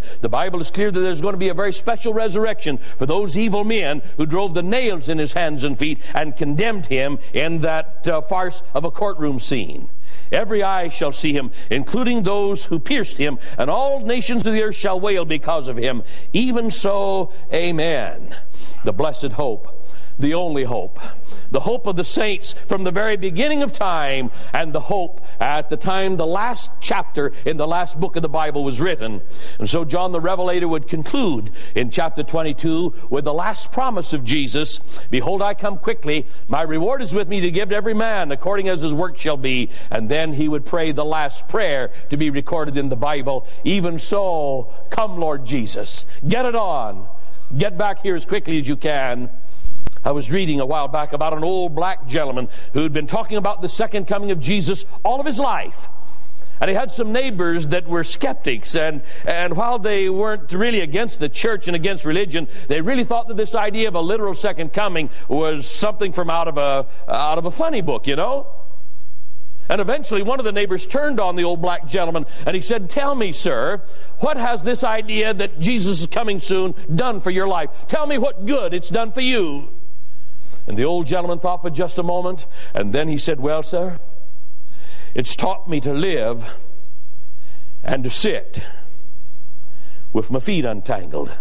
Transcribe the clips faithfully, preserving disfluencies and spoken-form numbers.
The Bible is clear that there's going to be a very special resurrection for those evil men who drove the nails in his hands and feet and condemned him in that uh, farce of a courtroom scene. Every eye shall see him, including those who pierced him, and all nations of the earth shall wail because of him. Even so, amen. The blessed hope, the only hope, the hope of the saints from the very beginning of time, and the hope at the time the last chapter in the last book of the Bible was written. And so John the Revelator would conclude in chapter twenty-two with the last promise of Jesus, "Behold, I come quickly. My reward is with me to give to every man according as his work shall be." And then he would pray the last prayer to be recorded in the Bible. "Even so, come Lord Jesus." Get it on. Get back here as quickly as you can. I was reading a while back about an old black gentleman who'd been talking about the second coming of Jesus all of his life. And he had some neighbors that were skeptics, and, and while they weren't really against the church and against religion, they really thought that this idea of a literal second coming was something from out of a, out of a funny book, you know? And eventually one of the neighbors turned on the old black gentleman and he said, "Tell me, sir, what has this idea that Jesus is coming soon done for your life? Tell me what good it's done for you." And the old gentleman thought for just a moment, and then he said, "Well, sir, it's taught me to live and to sit with my feet untangled."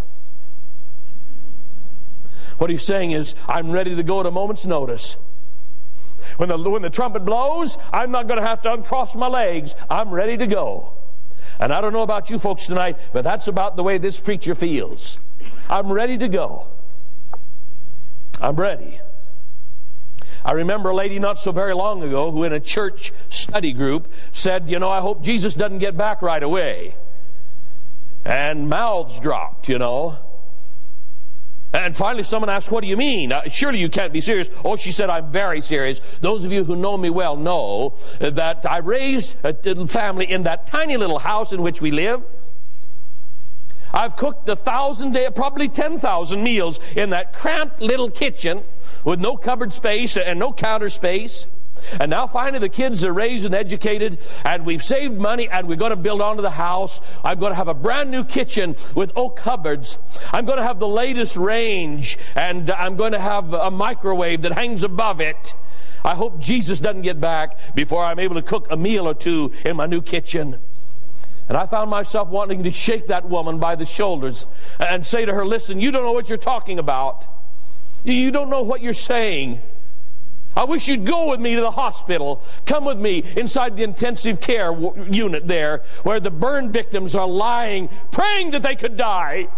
What he's saying is, I'm ready to go at a moment's notice. When the, when the trumpet blows, I'm not going to have to uncross my legs. I'm ready to go. And I don't know about you folks tonight, but that's about the way this preacher feels. I'm ready to go. I'm ready. I remember a lady not so very long ago who in a church study group said, "You know, I hope Jesus doesn't get back right away." And mouths dropped, you know. And finally someone asked, "What do you mean? Uh, surely you can't be serious." "Oh," she said, "I'm very serious. Those of you who know me well know that I raised a family in that tiny little house in which we live. I've cooked a thousand, probably ten thousand meals in that cramped little kitchen with no cupboard space and no counter space. And now finally the kids are raised and educated, and we've saved money, and we're going to build onto the house. I'm going to have a brand new kitchen with oak cupboards. I'm going to have the latest range, and I'm going to have a microwave that hangs above it. I hope Jesus doesn't get back before I'm able to cook a meal or two in my new kitchen." And I found myself wanting to shake that woman by the shoulders and say to her, "Listen, you don't know what you're talking about. You don't know what you're saying. I wish you'd go with me to the hospital. Come with me inside the intensive care unit there where the burn victims are lying, praying that they could die."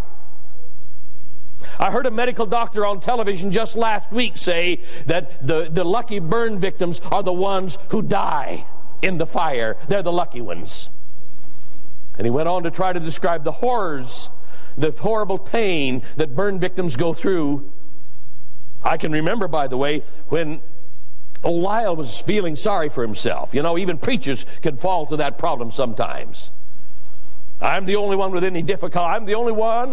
I heard a medical doctor on television just last week say that the, the lucky burn victims are the ones who die in the fire. They're the lucky ones. And he went on to try to describe the horrors, the horrible pain that burn victims go through. I can remember, by the way, when old Lyle was feeling sorry for himself. You know, even preachers can fall to that problem sometimes. I'm the only one with any difficulty. I'm the only one.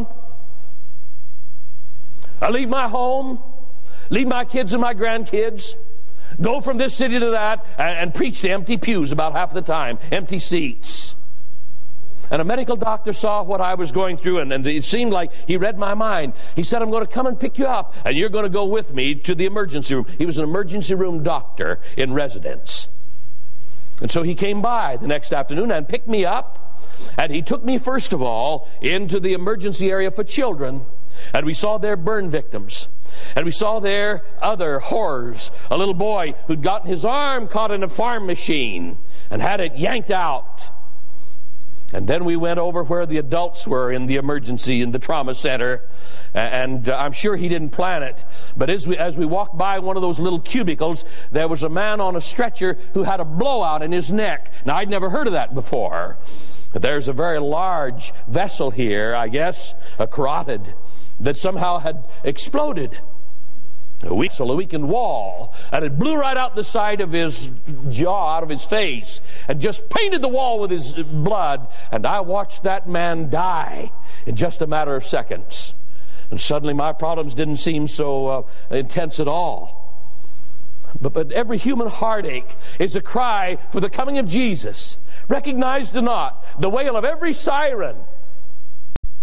I leave my home, leave my kids and my grandkids, go from this city to that, and, and preach to empty pews about half the time, empty seats. And a medical doctor saw what I was going through, and, and it seemed like he read my mind. He said, "I'm going to come and pick you up, and you're going to go with me to the emergency room." He was an emergency room doctor in residence. And so he came by the next afternoon and picked me up, and he took me first of all into the emergency area for children. And we saw their burn victims. And we saw there other horrors. A little boy who'd gotten his arm caught in a farm machine and had it yanked out. And then we went over where the adults were in the emergency, in the trauma center. And uh, I'm sure he didn't plan it. But as we, as we walked by one of those little cubicles, there was a man on a stretcher who had a blowout in his neck. Now, I'd never heard of that before. But there's a very large vessel here, I guess, a carotid, that somehow had exploded. A weak, a weakened wall, and it blew right out the side of his jaw, out of his face, and just painted the wall with his blood. And I watched that man die in just a matter of seconds. And suddenly my problems didn't seem so uh, intense at all. But, but every human heartache is a cry for the coming of Jesus. Recognized or not, the wail of every siren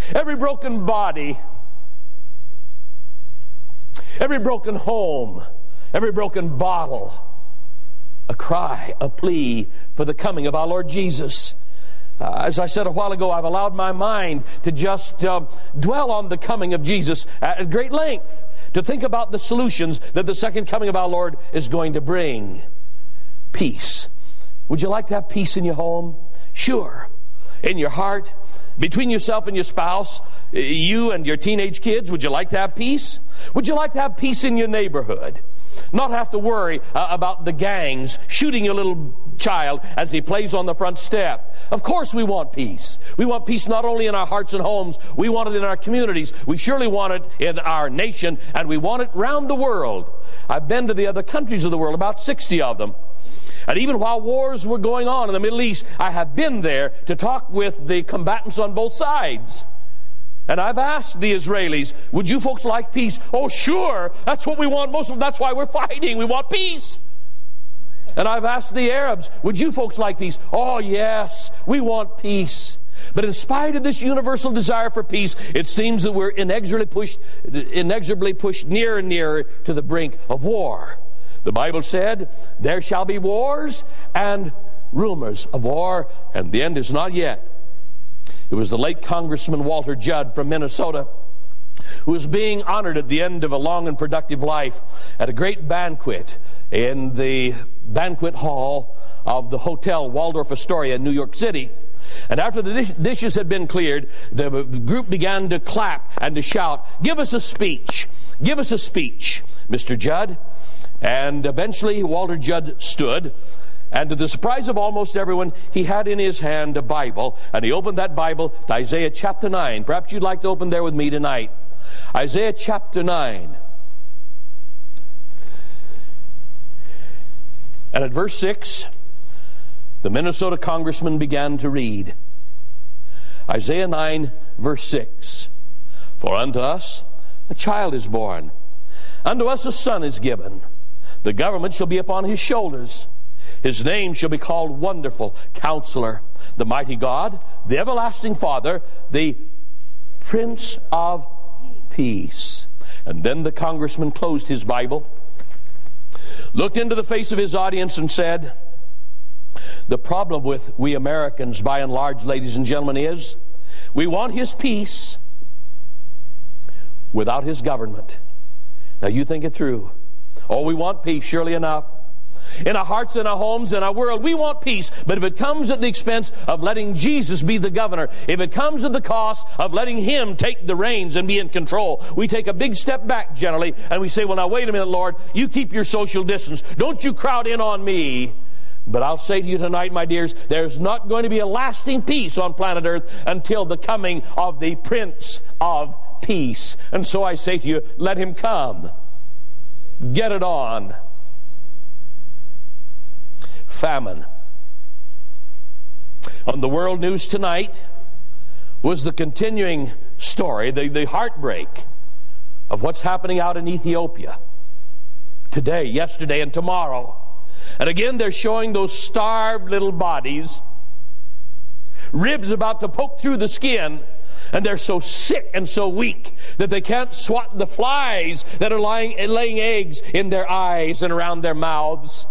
every broken body, every broken home, every broken bottle, a cry, a plea for the coming of our Lord Jesus. Uh, as I said a while ago, I've allowed my mind to just uh, dwell on the coming of Jesus at great length, to think about the solutions that the second coming of our Lord is going to bring. Peace. Would you like to have peace in your home? Sure. In your heart? Between yourself and your spouse? You and your teenage kids? Would you like to have peace? Would you like to have peace in your neighborhood? Not have to worry uh, about the gangs shooting your little child as he plays on the front step. Of course we want peace. We want peace not only in our hearts and homes, we want it in our communities. We surely want it in our nation, and we want it round the world. I've been to the other countries of the world, about sixty of them. And even while wars were going on in the Middle East, I have been there to talk with the combatants on both sides. And I've asked the Israelis, would you folks like peace? Oh, sure. That's what we want most of them. That's why we're fighting. We want peace. And I've asked the Arabs, would you folks like peace? Oh, yes. We want peace. But in spite of this universal desire for peace, it seems that we're inexorably pushed, inexorably pushed nearer and nearer to the brink of war. The Bible said, there shall be wars and rumors of war, and the end is not yet. It was the late Congressman Walter Judd from Minnesota who was being honored at the end of a long and productive life at a great banquet in the banquet hall of the Hotel Waldorf Astoria in New York City. And after the dish- dishes had been cleared, the group began to clap and to shout, give us a speech, give us a speech, Mister Judd. And eventually Walter Judd stood, and to the surprise of almost everyone, he had in his hand a Bible, and he opened that Bible to Isaiah chapter nine. Perhaps you'd like to open there with me tonight. Isaiah chapter nine. And at verse six, the Minnesota congressman began to read. Isaiah nine, verse six. For unto us a child is born, unto us a son is given. The government shall be upon his shoulders. His name shall be called Wonderful Counselor, the Mighty God, the Everlasting Father, the Prince of Peace. And then the congressman closed his Bible, looked into the face of his audience and said, the problem with we Americans, by and large, ladies and gentlemen, is we want his peace without his government. Now you think it through. Oh, we want peace, surely enough. In our hearts, in our homes, in our world, we want peace. But if it comes at the expense of letting Jesus be the governor, if it comes at the cost of letting Him take the reins and be in control, we take a big step back generally, and we say, well, now wait a minute, Lord, you keep your social distance. Don't you crowd in on me. But I'll say to you tonight, my dears, there's not going to be a lasting peace on planet Earth until the coming of the Prince of Peace. And so I say to you, let Him come. Get it on. Famine. On the world news tonight was the continuing story, the, the heartbreak of what's happening out in Ethiopia today, yesterday, and tomorrow. And again, they're showing those starved little bodies, ribs about to poke through the skin, and they're so sick and so weak that they can't swat the flies that are lying, laying eggs in their eyes and around their mouths.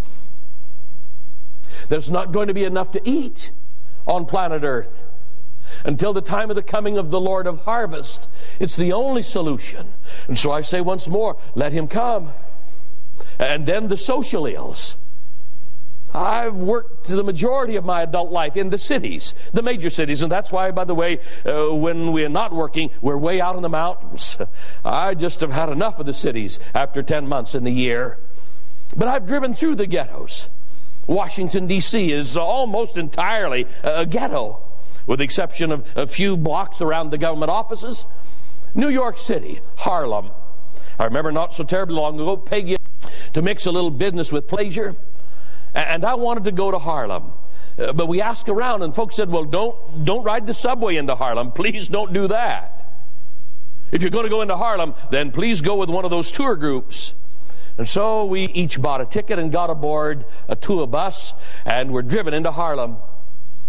There's not going to be enough to eat on planet Earth until the time of the coming of the Lord of harvest. It's the only solution. And so I say once more, let Him come. And then the social ills. I've worked the majority of my adult life in the cities, the major cities, and that's why, by the way, uh, when we're not working, we're way out in the mountains. I just have had enough of the cities after ten months in the year. But I've driven through the ghettos. Washington, D C is almost entirely a ghetto, with the exception of a few blocks around the government offices. New York City, Harlem. I remember not so terribly long ago, Peggy, to mix a little business with pleasure. And I wanted to go to Harlem. Uh, but we asked around, and folks said, well, don't, don't ride the subway into Harlem. Please don't do that. If you're going to go into Harlem, then please go with one of those tour groups. And so we each bought a ticket and got aboard a tour bus, and were driven into Harlem.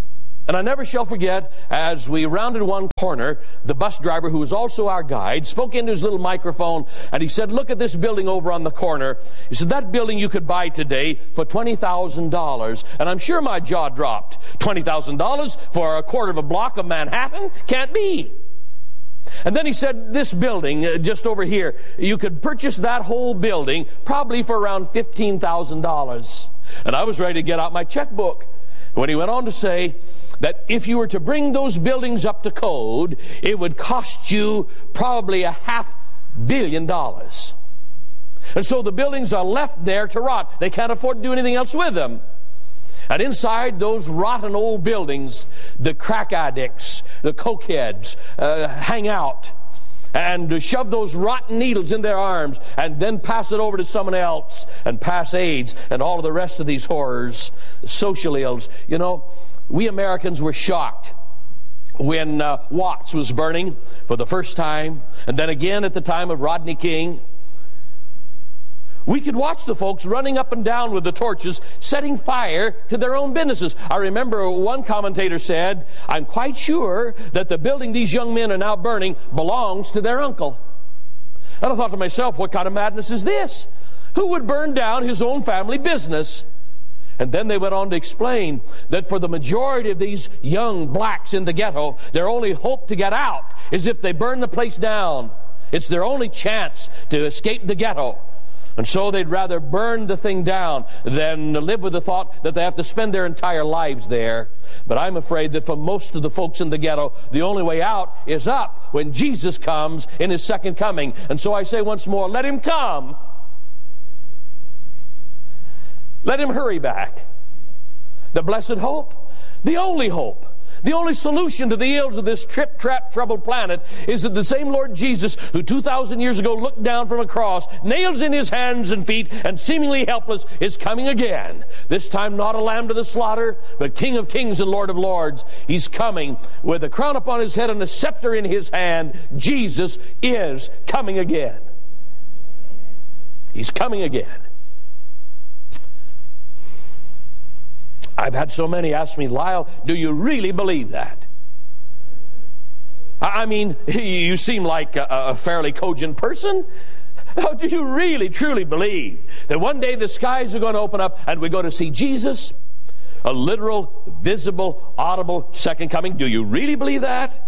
And I never shall forget, as we rounded one corner, the bus driver, who was also our guide, spoke into his little microphone, and he said, look at this building over on the corner. He said, that building you could buy today for twenty thousand dollars. And I'm sure my jaw dropped. twenty thousand dollars for a quarter of a block of Manhattan? Can't be. And then he said, this building, uh, just over here, you could purchase that whole building probably for around fifteen thousand dollars. And I was ready to get out my checkbook when he went on to say that if you were to bring those buildings up to code, it would cost you probably a half billion dollars. And so the buildings are left there to rot. They can't afford to do anything else with them. And inside those rotten old buildings, the crack addicts, the cokeheads uh, hang out and shove those rotten needles in their arms and then pass it over to someone else and pass AIDS and all of the rest of these horrors, social ills. You know, we Americans were shocked when uh, Watts was burning for the first time, and then again at the time of Rodney King. We could watch the folks running up and down with the torches, setting fire to their own businesses. I remember one commentator said, I'm quite sure that the building these young men are now burning belongs to their uncle. And I thought to myself, what kind of madness is this? Who would burn down his own family business? And then they went on to explain that for the majority of these young blacks in the ghetto, their only hope to get out is if they burn the place down. It's their only chance to escape the ghetto. And so they'd rather burn the thing down than live with the thought that they have to spend their entire lives there. But I'm afraid that for most of the folks in the ghetto, the only way out is up when Jesus comes in His second coming. And so I say once more, let Him come. Let Him hurry back. The blessed hope, the only hope. The only solution to the ills of this trip-trap, troubled planet is that the same Lord Jesus, who two thousand years ago looked down from a cross, nails in His hands and feet, and seemingly helpless, is coming again. This time not a lamb to the slaughter, but King of kings and Lord of lords. He's coming with a crown upon His head and a scepter in His hand. Jesus is coming again. He's coming again. I've had so many ask me, Lyle, do you really believe that? I mean, you seem like a, a fairly cogent person. Oh, do you really, truly believe that one day the skies are going to open up and we're going to see Jesus? A literal, visible, audible second coming. Do you really believe that?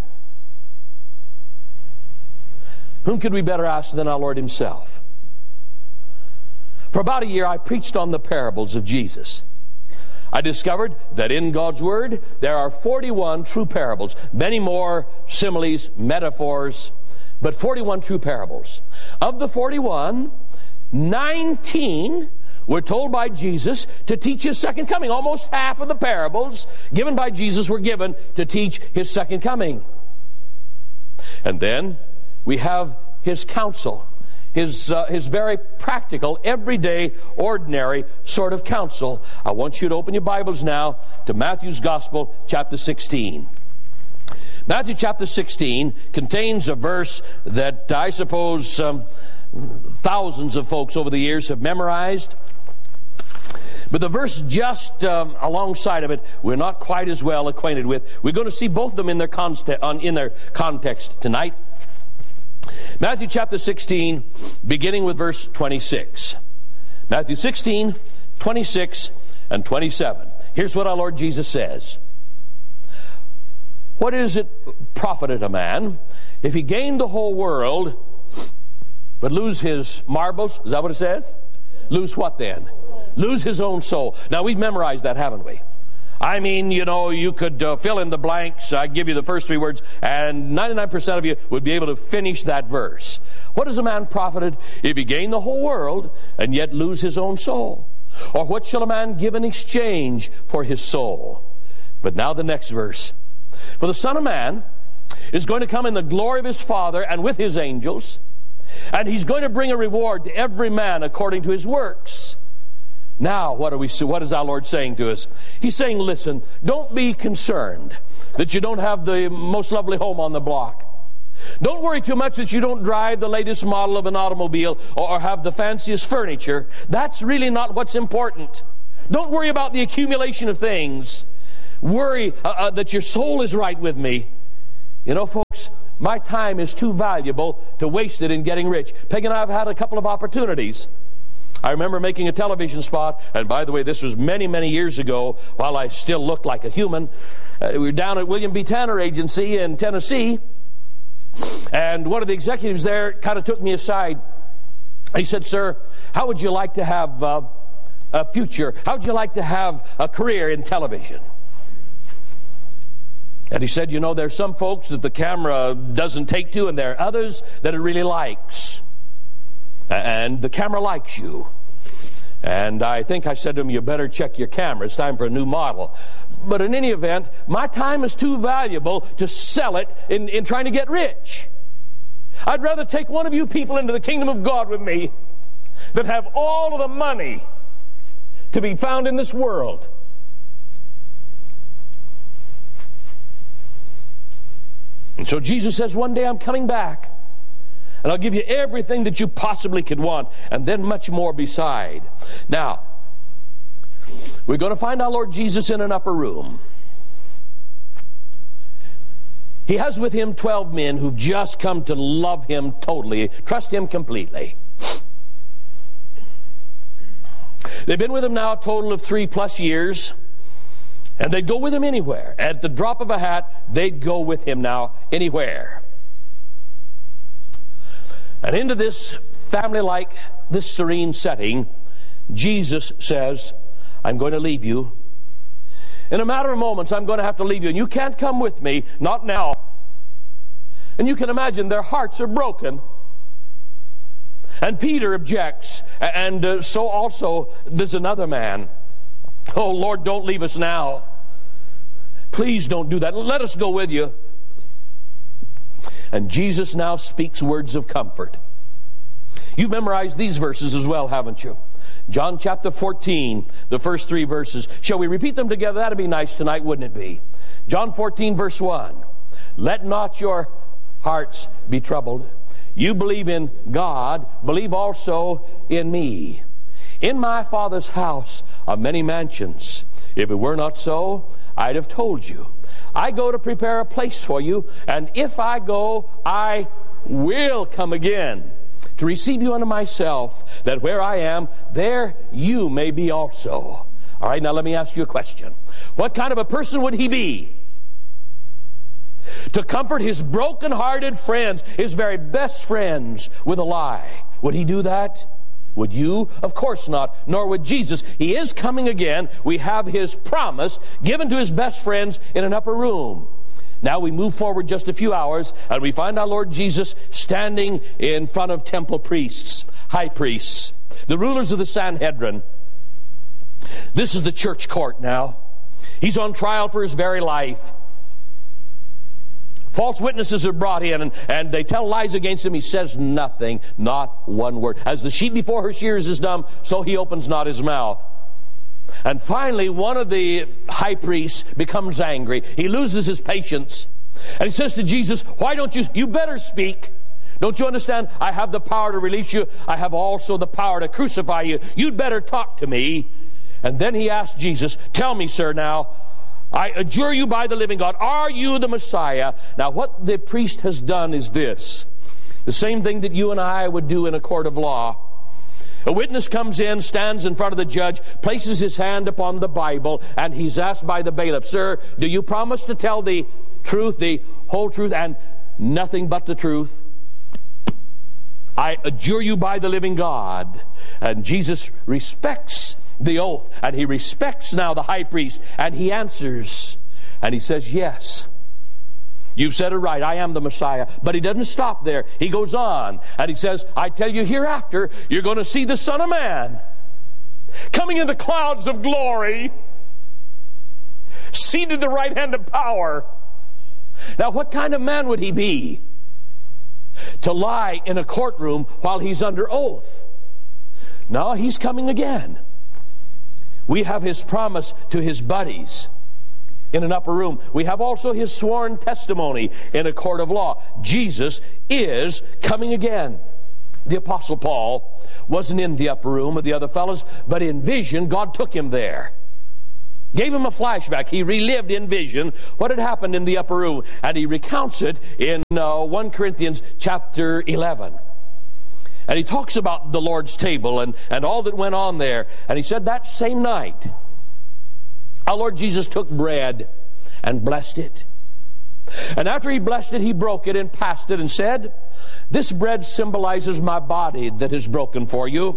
Whom could we better ask than our Lord Himself? For about a year I preached on the parables of Jesus. I discovered that in God's Word there are forty-one true parables, many more similes, metaphors, but forty-one true parables. Of the forty-one, nineteen were told by Jesus to teach His second coming. Almost half of the parables given by Jesus were given to teach His second coming. And then we have His counsel. His, uh, his very practical, everyday, ordinary sort of counsel. I want you to open your Bibles now to Matthew's Gospel, chapter sixteen. Matthew chapter sixteen contains a verse that I suppose um, thousands of folks over the years have memorized. But the verse just um, alongside of it, we're not quite as well acquainted with. We're going to see both of them in their, context, in their context tonight. Matthew chapter sixteen, beginning with verse twenty-six. Matthew sixteen, twenty-six and twenty-seven. Here's what our Lord Jesus says. What is it profited a man if he gained the whole world but lose his marbles? Is that what it says? Lose what then? Lose his own soul. Now we've memorized that, haven't we? I mean, you know, you could uh, fill in the blanks. I give you the first three words, and ninety-nine percent of you would be able to finish that verse. What is a man profited if he gain the whole world and yet lose his own soul? Or what shall a man give in exchange for his soul? But now the next verse. For the Son of Man is going to come in the glory of His Father and with His angels, and He's going to bring a reward to every man according to his works. Now, what are we? What is our Lord saying to us? He's saying, listen, don't be concerned that you don't have the most lovely home on the block. Don't worry too much that you don't drive the latest model of an automobile or have the fanciest furniture. That's really not what's important. Don't worry about the accumulation of things. worry uh, uh, that your soul is right with me. You know, folks, my time is too valuable to waste it in getting rich. Peg and I have had a couple of opportunities. I remember making a television spot, and by the way, this was many, many years ago while I still looked like a human. Uh, we were down at William B. Tanner Agency in Tennessee, and one of the executives there kind of took me aside. He said, "Sir, how would you like to have uh, a future? How would you like to have a career in television?" And he said, "You know, there's some folks that the camera doesn't take to, and there are others that it really likes. And the camera likes you." And I think I said to him, "You better check your camera. It's time for a new model." But in any event, my time is too valuable to sell it in, in trying to get rich. I'd rather take one of you people into the kingdom of God with me than have all of the money to be found in this world. And so Jesus says, one day I'm coming back, and I'll give you everything that you possibly could want, and then much more beside. Now, we're going to find our Lord Jesus in an upper room. He has with him twelve men who've just come to love him totally, trust him completely. They've been with him now a total of three plus years. And they'd go with him anywhere. At the drop of a hat, they'd go with him now anywhere. And into this family-like, this serene setting, Jesus says, I'm going to leave you. In a matter of moments, I'm going to have to leave you. And you can't come with me, not now. And you can imagine their hearts are broken. And Peter objects. And uh, so also does another man. Oh, Lord, don't leave us now. Please don't do that. Let us go with you. And Jesus now speaks words of comfort. You've memorized these verses as well, haven't you? John chapter fourteen, the first three verses. Shall we repeat them together? That'd be nice tonight, wouldn't it be? John fourteen, verse one. Let not your hearts be troubled. You believe in God, believe also in me. In my Father's house are many mansions. If it were not so, I'd have told you. I go to prepare a place for you, and if I go, I will come again to receive you unto myself, that where I am, there you may be also. All right, now let me ask you a question. What kind of a person would he be? To comfort his broken-hearted friends, his very best friends, with a lie. Would he do that? Would you? Of course not, nor would Jesus. He is coming again. We have his promise given to his best friends in an upper room. Now we move forward just a few hours, and we find our Lord Jesus standing in front of temple priests, high priests, the rulers of the Sanhedrin. This is the church court now. He's on trial for his very life. False witnesses are brought in, and, and they tell lies against him. He says nothing, not one word. As the sheep before her shears is dumb, so he opens not his mouth. And finally, one of the high priests becomes angry. He loses his patience. And he says to Jesus, why don't you, you better speak. Don't you understand? I have the power to release you. I have also the power to crucify you. You'd better talk to me. And then he asked Jesus, tell me, sir, now, I adjure you by the living God, are you the Messiah? Now, what the priest has done is this. The same thing that you and I would do in a court of law. A witness comes in, stands in front of the judge, places his hand upon the Bible, and he's asked by the bailiff, sir, do you promise to tell the truth, the whole truth, and nothing but the truth? I adjure you by the living God. And Jesus respects the oath, and he respects now the high priest, and he answers, and he says, yes, you've said it right, I am the Messiah. But he doesn't stop there. He goes on, and he says, I tell you, hereafter, you're going to see the Son of Man coming in the clouds of glory, seated at the right hand of power. Now, what kind of man would he be to lie in a courtroom while he's under oath? No, he's coming again. We have his promise to his buddies in an upper room. We have also his sworn testimony in a court of law. Jesus is coming again. The Apostle Paul wasn't in the upper room with the other fellows, but in vision, God took him there. gave him a flashback. He relived in vision what had happened in the upper room, and he recounts it in uh, First Corinthians chapter eleven. And he talks about the Lord's table and, and all that went on there. And he said that same night, our Lord Jesus took bread and blessed it. And after he blessed it, he broke it and passed it and said, "This bread symbolizes my body that is broken for you.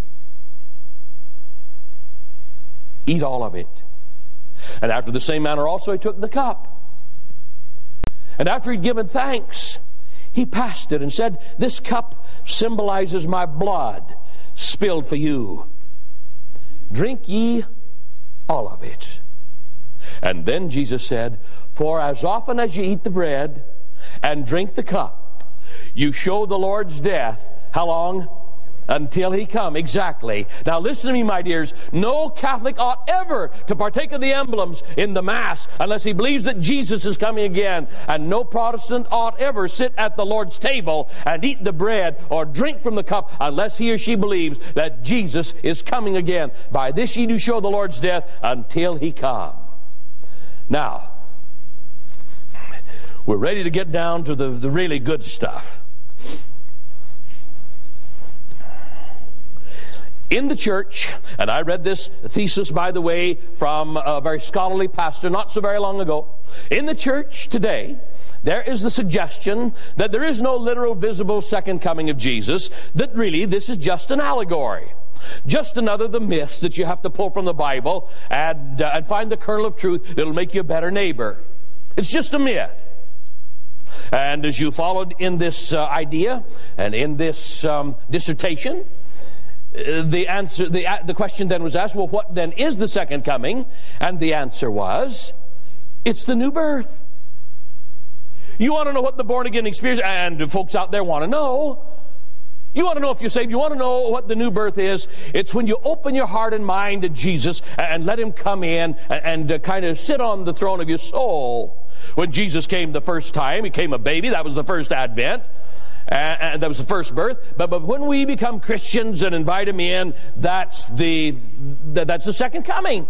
Eat all of it." And after the same manner also he took the cup. And after he'd given thanks, he passed it and said, "This cup symbolizes my blood spilled for you. Drink ye all of it." And then Jesus said, "For as often as you eat the bread and drink the cup, you show the Lord's death." How long? Until he come. Exactly. Now listen to me, my dears. No Catholic ought ever to partake of the emblems in the Mass unless he believes that Jesus is coming again. And no Protestant ought ever sit at the Lord's table and eat the bread or drink from the cup unless he or she believes that Jesus is coming again. By this ye do show the Lord's death until he come. Now, we're ready to get down to the, the really good stuff. In the church, and I read this thesis, by the way, from a very scholarly pastor not so very long ago. In the church today, there is the suggestion that there is no literal, visible second coming of Jesus, that really this is just an allegory. Just another of the myths that you have to pull from the Bible and, uh, and find the kernel of truth that'll make you a better neighbor. It's just a myth. And as you followed in this uh, idea and in this um, dissertation, The answer, the, the question then was asked, well, what then is the second coming? And the answer was, it's the new birth. You want to know what the born-again experience, and folks out there want to know. You want to know if you're saved. You want to know what the new birth is. It's when you open your heart and mind to Jesus and let him come in and, and uh, kind of sit on the throne of your soul. When Jesus came the first time, he came a baby. That was the first advent. Uh, that was the first birth. But, but when we become Christians and invite him in, that's the, that's the second coming.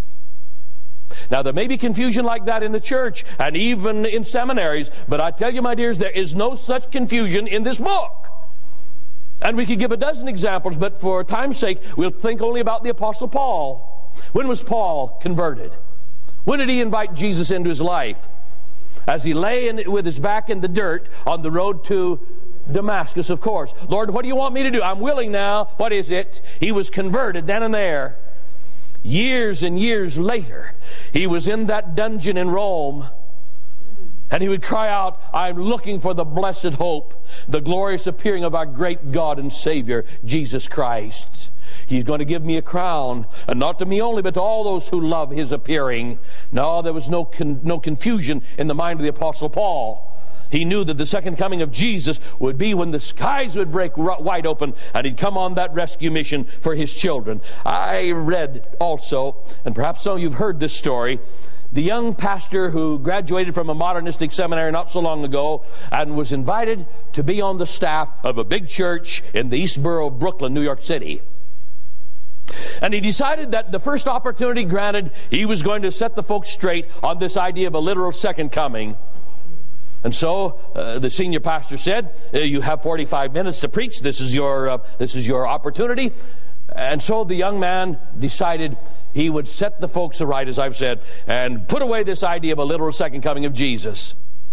Now, there may be confusion like that in the church and even in seminaries, but I tell you, my dears, there is no such confusion in this book. And we could give a dozen examples, but for time's sake, we'll think only about the Apostle Paul. When was Paul converted? When did he invite Jesus into his life? As he lay in, with his back in the dirt on the road to Damascus, of course. "Lord, what do you want me to do? I'm willing now." What is it? He was converted then and there. Years and years later, he was in that dungeon in Rome, and he would cry out, "I'm looking for the blessed hope, the glorious appearing of our great God and Savior, Jesus Christ. He's going to give me a crown, and not to me only, but to all those who love his appearing." No, there was no con- no confusion in the mind of the Apostle Paul. He knew that the second coming of Jesus would be when the skies would break wide open and he'd come on that rescue mission for his children. I read also, and perhaps some of you have heard this story, the young pastor who graduated from a modernistic seminary not so long ago and was invited to be on the staff of a big church in the East Borough of Brooklyn, New York City. And he decided that the first opportunity granted, he was going to set the folks straight on this idea of a literal second coming. And so uh, the senior pastor said, uh, "You have forty-five minutes to preach. This is your uh, this is your opportunity." And so the young man decided he would set the folks aright, as I've said, and put away this idea of a literal second coming of Jesus.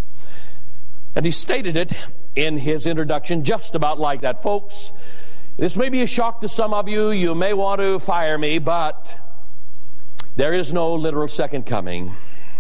And he stated it in his introduction just about like that. Folks, this may be a shock to some of you. You may want to fire me, but there is no literal second coming.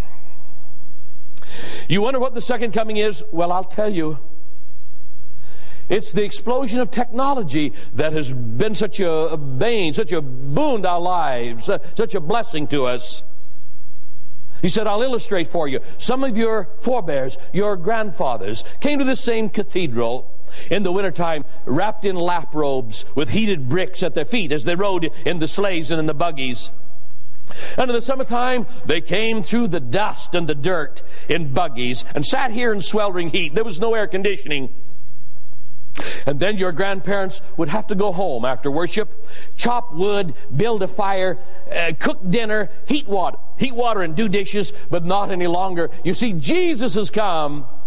You wonder what the second coming is? Well, I'll tell you. It's the explosion of technology that has been such a bane, such a boon to our lives, such a blessing to us. He said, I'll illustrate for you. Some of your forebears, your grandfathers, came to this same cathedral in the wintertime, wrapped in lap robes with heated bricks at their feet as they rode in the sleighs and in the buggies. And in the summertime, they came through the dust and the dirt in buggies and sat here in sweltering heat. There was no air conditioning. And then your grandparents would have to go home after worship, chop wood, build a fire, uh, cook dinner, heat water, heat water and do dishes, but not any longer. You see, Jesus has come